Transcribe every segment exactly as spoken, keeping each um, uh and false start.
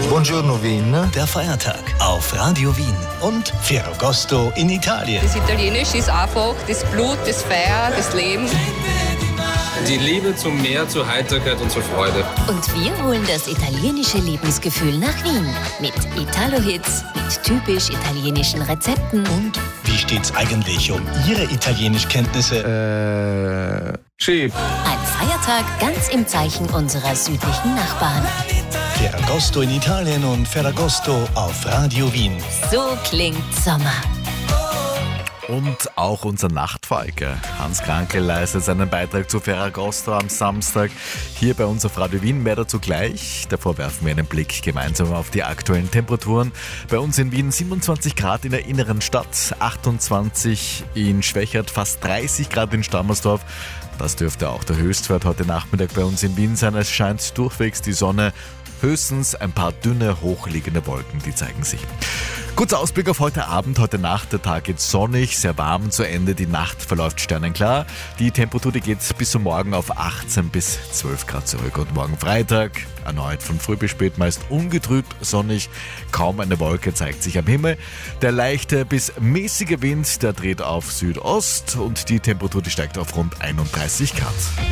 Buongiorno Wien. Der Feiertag auf Radio Wien und Ferragosto in Italien. Das Italienische ist einfach das Blut, das Feuer, das Leben. Die Liebe zum Meer, zur Heiterkeit und zur Freude. Und wir holen das italienische Lebensgefühl nach Wien. Mit Italo-Hits, mit typisch italienischen Rezepten. Und wie steht's eigentlich um Ihre Italienischkenntnisse? Äh, Chip. Ein Feiertag ganz im Zeichen unserer südlichen Nachbarn. Ferragosto in Italien und Ferragosto auf Radio Wien. So klingt Sommer. Und auch unser Nachtfalke Hans Krankel leistet seinen Beitrag zu Ferragosto am Samstag hier bei uns auf Radio Wien. Mehr dazu gleich. Davor werfen wir einen Blick gemeinsam auf die aktuellen Temperaturen. Bei uns in Wien siebenundzwanzig Grad in der inneren Stadt, achtundzwanzig in Schwächert, fast dreißig Grad in Stammersdorf. Das dürfte auch der Höchstwert heute Nachmittag bei uns in Wien sein. Es scheint durchwegs die Sonne. Höchstens ein paar dünne, hochliegende Wolken, die zeigen sich. Kurzer Ausblick auf heute Abend, heute Nacht. Der Tag geht sonnig, sehr warm zu Ende. Die Nacht verläuft sternenklar. Die Temperatur die geht bis zum Morgen auf achtzehn bis zwölf Grad zurück. Und morgen Freitag, erneut von früh bis spät, meist ungetrübt, sonnig. Kaum eine Wolke zeigt sich am Himmel. Der leichte bis mäßige Wind, der dreht auf Südost. Und die Temperatur die steigt auf rund einunddreißig Grad.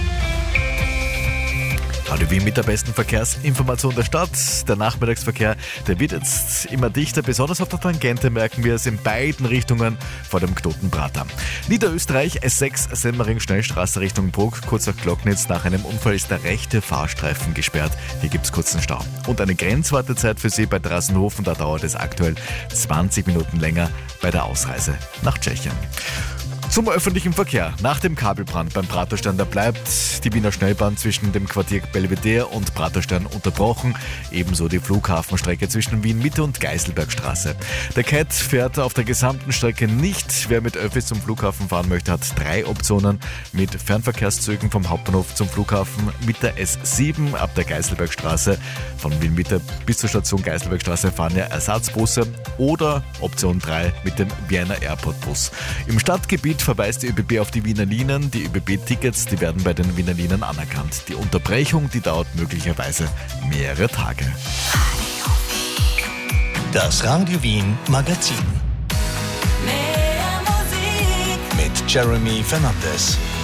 Radio Wien mit der besten Verkehrsinformation der Stadt. Der Nachmittagsverkehr, der wird jetzt immer dichter. Besonders auf der Tangente merken wir es in beiden Richtungen vor dem Knotenprater. Niederösterreich, S sechs, Semmering, Schnellstraße Richtung Bruck. Kurz nach Glocknitz, nach einem Unfall ist der rechte Fahrstreifen gesperrt. Hier gibt es kurzen Stau. Und eine Grenzwartezeit für Sie bei Drassenhofen. Da dauert es aktuell zwanzig Minuten länger bei der Ausreise nach Tschechien. Zum öffentlichen Verkehr. Nach dem Kabelbrand beim Praterstern, da bleibt die Wiener Schnellbahn zwischen dem Quartier Belvedere und Praterstern unterbrochen. Ebenso die Flughafenstrecke zwischen Wien Mitte und Geiselbergstraße. Der C A T fährt auf der gesamten Strecke nicht. Wer mit Öffis zum Flughafen fahren möchte, hat drei Optionen. Mit Fernverkehrszügen vom Hauptbahnhof zum Flughafen mit der S sieben ab der Geiselbergstraße. Von Wien Mitte bis zur Station Geiselbergstraße fahren ja Ersatzbusse. Oder Option drei mit dem Vienna Airport Bus. Im Stadtgebiet verweist die ÖBB auf die Wiener Linien. Die ÖBB-Tickets, die werden bei den Wiener Linien anerkannt. Die Unterbrechung, die dauert möglicherweise mehrere Tage. Das Radio Wien Magazin. Mit Jeremy Fernandes.